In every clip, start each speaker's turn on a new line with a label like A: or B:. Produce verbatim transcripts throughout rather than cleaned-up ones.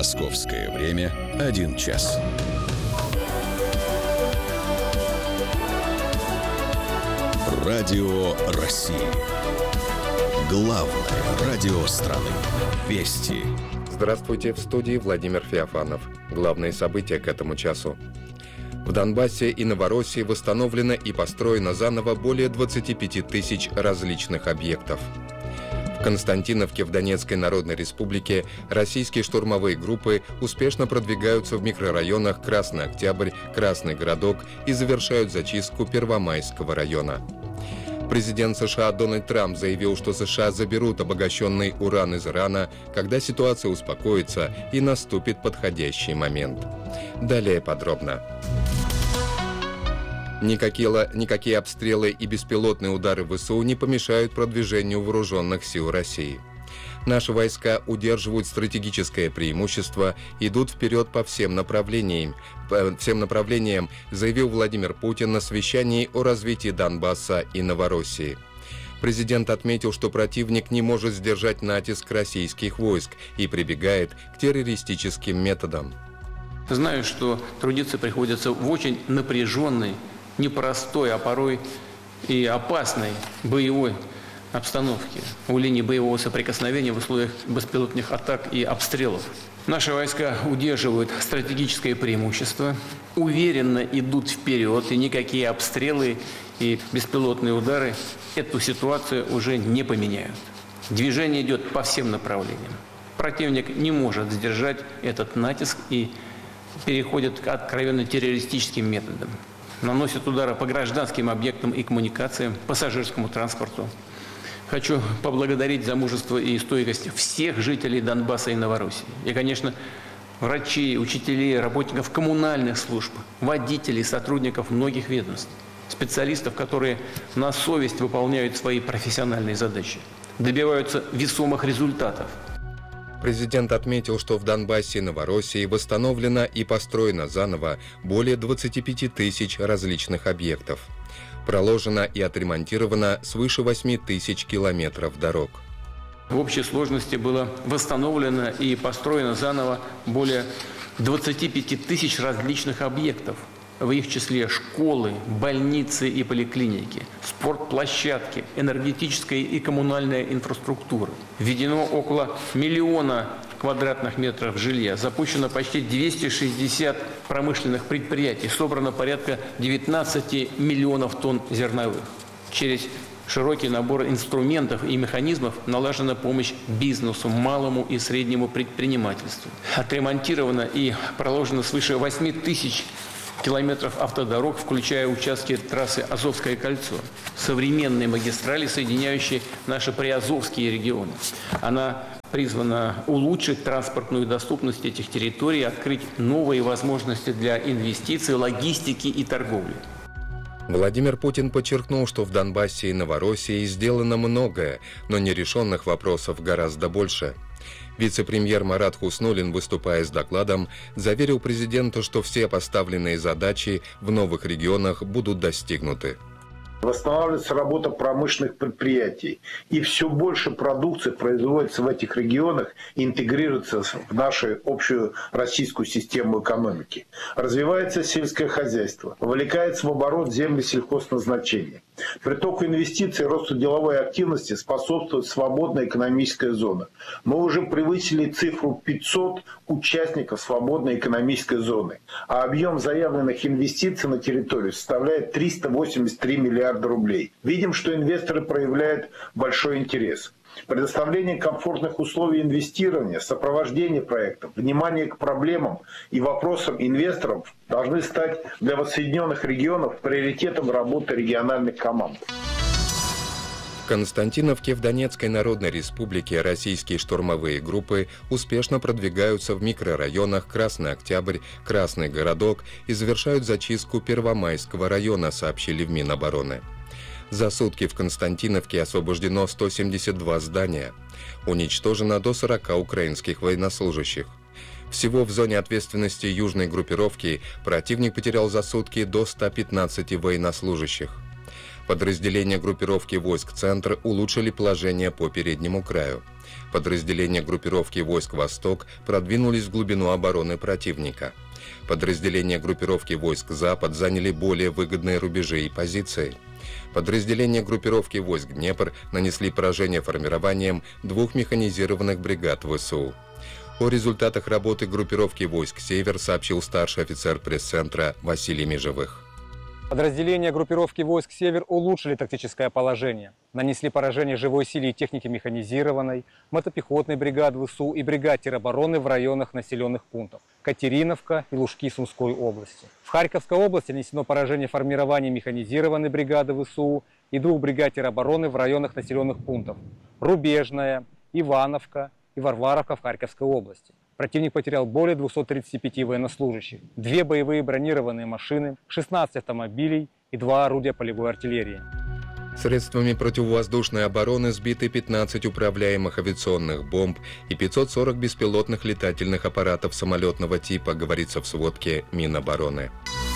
A: Московское время один час. Радио России. Главное радио страны. Вести.
B: Здравствуйте, в студии Владимир Феофанов. Главные события к этому часу. В Донбассе и Новороссии восстановлено и построено заново более двадцати пяти тысяч различных объектов. В Константиновке в Донецкой Народной Республике российские штурмовые группы успешно продвигаются в микрорайонах Красный Октябрь, Красный Городок и завершают зачистку Первомайского района. Президент США Дональд Трамп заявил, что США заберут обогащенный уран из Ирана, когда ситуация успокоится и наступит подходящий момент. Далее подробно. Никакие, никакие обстрелы и беспилотные удары ВСУ не помешают продвижению вооруженных сил России. Наши войска удерживают стратегическое преимущество, идут вперед по всем направлениям, по всем направлениям, заявил Владимир Путин на совещании о развитии Донбасса и Новороссии. Президент отметил, что противник не может сдержать натиск российских войск и прибегает к террористическим методам.
C: Знаю, что трудиться приходится в очень напряженной, непростой, а порой и опасной боевой обстановке, у линии боевого соприкосновения в условиях беспилотных атак и обстрелов. Наши войска удерживают стратегическое преимущество, уверенно идут вперед, и никакие обстрелы и беспилотные удары эту ситуацию уже не поменяют. Движение идет по всем направлениям. Противник не может сдержать этот натиск и переходит к откровенно террористическим методам. Наносят удары по гражданским объектам и коммуникациям, пассажирскому транспорту. Хочу поблагодарить за мужество и стойкость всех жителей Донбасса и Новороссии. И, конечно, врачей, учителей, работников коммунальных служб, водителей, сотрудников многих ведомств, специалистов, которые на совесть выполняют свои профессиональные задачи, добиваются весомых результатов.
B: Президент отметил, что в Донбассе и Новороссии восстановлено и построено заново более двадцати пяти тысяч различных объектов. Проложено и отремонтировано свыше восьми тысяч километров дорог.
C: В общей сложности было восстановлено и построено заново более двадцати пяти тысяч различных объектов. В их числе школы, больницы и поликлиники, спортплощадки, энергетическая и коммунальная инфраструктура. Введено около миллиона квадратных метров жилья, запущено почти двести шестьдесят промышленных предприятий, собрано порядка девятнадцати миллионов тонн зерновых. Через широкий набор инструментов и механизмов налажена помощь бизнесу, малому и среднему предпринимательству. Отремонтировано и проложено свыше восьми тысяч километров автодорог, включая участки трассы Азовское кольцо, современные магистрали, соединяющие наши приазовские регионы. Она призвана улучшить транспортную доступность этих территорий, открыть новые возможности для инвестиций, логистики и торговли.
B: Владимир Путин подчеркнул, что в Донбассе и Новороссии сделано многое, но нерешенных вопросов гораздо больше. Вице-премьер Марат Хуснуллин, выступая с докладом, заверил президента, что все поставленные задачи в новых регионах будут достигнуты.
D: Восстанавливается работа промышленных предприятий, и все больше продукции производится в этих регионах и интегрируется в нашу общую российскую систему экономики. Развивается сельское хозяйство, вовлекается в оборот земли сельхозназначения. Притоку инвестиций и росту деловой активности способствует свободная экономическая зона. Мы уже превысили цифру пятьсот участников свободной экономической зоны, а объем заявленных инвестиций на территорию составляет триста восемьдесят три миллиарда рублей. Видим, что инвесторы проявляют большой интерес. Предоставление комфортных условий инвестирования, сопровождение проектов, внимание к проблемам и вопросам инвесторов должны стать для воссоединенных регионов приоритетом работы региональных команд.
B: В Константиновке в Донецкой Народной Республике российские штурмовые группы успешно продвигаются в микрорайонах Красный Октябрь, Красный Городок и завершают зачистку Первомайского района, сообщили в Минобороны. За сутки в Константиновке освобождено сто семьдесят два здания. Уничтожено до сорока украинских военнослужащих. Всего в зоне ответственности южной группировки противник потерял за сутки до ста пятнадцати военнослужащих. Подразделения группировки войск «Центр» улучшили положение по переднему краю. Подразделения группировки войск «Восток» продвинулись в глубину обороны противника. Подразделения группировки войск «Запад» заняли более выгодные рубежи и позиции. Подразделения группировки войск «Днепр» нанесли поражение формированием двух механизированных бригад ВСУ. О результатах работы группировки войск «Север» сообщил старший офицер пресс-центра Василий Межевых.
E: Подразделения группировки войск «Север» улучшили тактическое положение. Нанесли поражение живой силе и технике механизированной, мотопехотной бригады ВСУ и бригад теробороны в районах населенных пунктов Катериновка и Лужки Сумской области. В Харьковской области нанесено поражение формирования механизированной бригады ВСУ и двух бригад теробороны в районах населенных пунктов Рубежная, Ивановка и Варваровка в Харьковской области. Противник потерял более двухсот тридцати пяти военнослужащих, две боевые бронированные машины, шестнадцать автомобилей и два орудия полевой артиллерии.
B: Средствами противовоздушной обороны сбиты пятнадцать управляемых авиационных бомб и пятьсот сорок беспилотных летательных аппаратов самолетного типа, говорится в сводке Минобороны.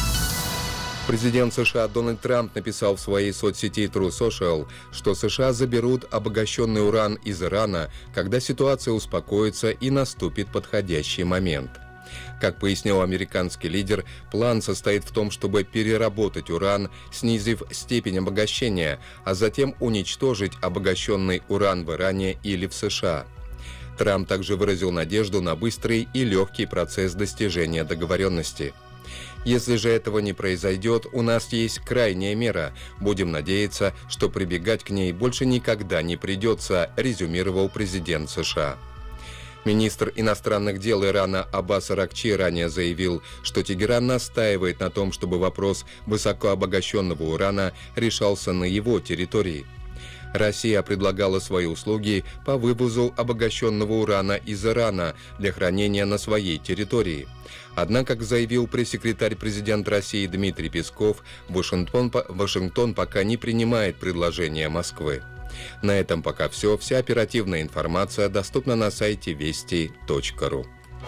B: Президент США Дональд Трамп написал в своей соцсети True Social, что США заберут обогащенный уран из Ирана, когда ситуация успокоится и наступит подходящий момент. Как пояснил американский лидер, план состоит в том, чтобы переработать уран, снизив степень обогащения, а затем уничтожить обогащенный уран в Иране или в США. Трамп также выразил надежду на быстрый и легкий процесс достижения договоренности. Если же этого не произойдет, у нас есть крайняя мера. Будем надеяться, что прибегать к ней больше никогда не придется, резюмировал президент США. Министр иностранных дел Ирана Аббас Аракчи ранее заявил, что Тегеран настаивает на том, чтобы вопрос высокообогащенного урана решался на его территории. Россия предлагала свои услуги по вывозу обогащенного урана из Ирана для хранения на своей территории. Однако, как заявил пресс-секретарь президента России Дмитрий Песков, Вашингтон, Вашингтон пока не принимает предложения Москвы. На этом пока все. Вся оперативная информация доступна на сайте вести точка ру.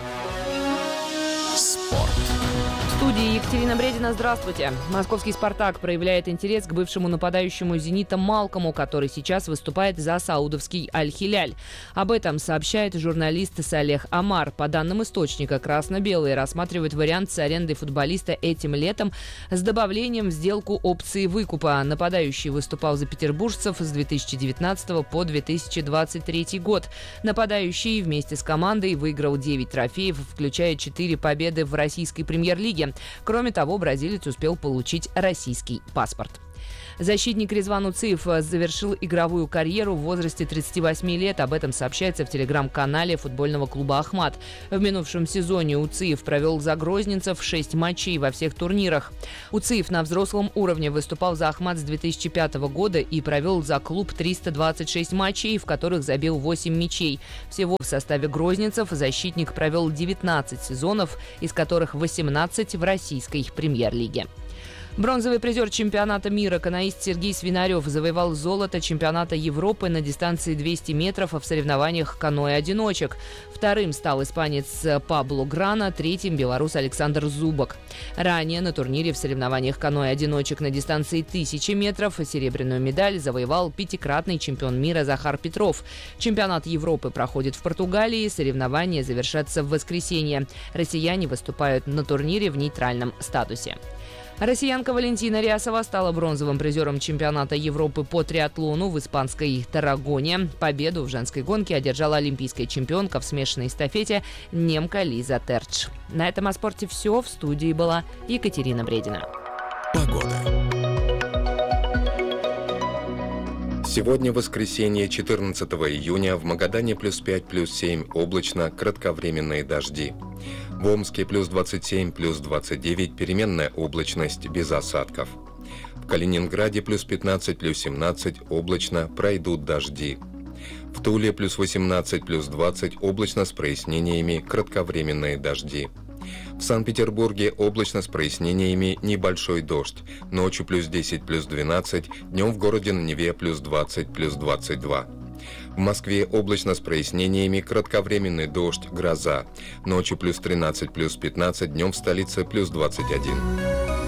A: Спорт.
F: В студии Екатерина Бредина. Здравствуйте. Московский «Спартак» проявляет интерес к бывшему нападающему «Зенита» Малкому, который сейчас выступает за саудовский «Аль-Хиляль». Об этом сообщает журналист Салех Амар. По данным источника, красно-белые рассматривают вариант с арендой футболиста этим летом с добавлением в сделку опции выкупа. Нападающий выступал за петербуржцев с две тысячи девятнадцатого по две тысячи двадцать третий год. Нападающий вместе с командой выиграл девять трофеев, включая четыре победы в российской премьер-лиге. Кроме того, бразилец успел получить российский паспорт. Защитник Резван Уциев завершил игровую карьеру в возрасте тридцати восьми лет. Об этом сообщается в телеграм-канале футбольного клуба «Ахмат». В минувшем сезоне Уциев провел за грозненцев шесть матчей во всех турнирах. Уциев на взрослом уровне выступал за «Ахмат» с две тысячи пятого года и провел за клуб триста двадцать шесть матчей, в которых забил восемь мячей. Всего в составе грозненцев защитник провел девятнадцать сезонов, из которых восемнадцать в российской премьер-лиге. Бронзовый призер чемпионата мира каноист Сергей Свинарев завоевал золото чемпионата Европы на дистанции двести метров в соревнованиях каноэ-одиночек. Вторым стал испанец Пабло Грана, третьим – белорус Александр Зубок. Ранее на турнире в соревнованиях каноэ-одиночек на дистанции тысячи метров серебряную медаль завоевал пятикратный чемпион мира Захар Петров. Чемпионат Европы проходит в Португалии, соревнования завершатся в воскресенье. Россияне выступают на турнире в нейтральном статусе. Россиянка Валентина Рясова стала бронзовым призером чемпионата Европы по триатлону в испанской Таррагоне. Победу в женской гонке одержала олимпийская чемпионка в смешанной эстафете немка Лиза Терч. На этом о спорте все. В студии была Екатерина Бредина.
A: Погода.
B: Сегодня воскресенье, четырнадцатого июня, в Магадане плюс пять, плюс семь, облачно, кратковременные дожди. В Омске плюс двадцать семь, плюс двадцать девять, переменная облачность, без осадков. В Калининграде плюс пятнадцать, плюс семнадцать, облачно, пройдут дожди. В Туле плюс восемнадцать, плюс двадцать, облачно с прояснениями, кратковременные дожди. В Санкт-Петербурге облачно с прояснениями, небольшой дождь. Ночью плюс десять, плюс двенадцать, днем в городе на Неве плюс двадцать, плюс двадцать два. В Москве облачно с прояснениями, кратковременный дождь, гроза. Ночью плюс тринадцать, плюс пятнадцать, днем в столице плюс двадцать один.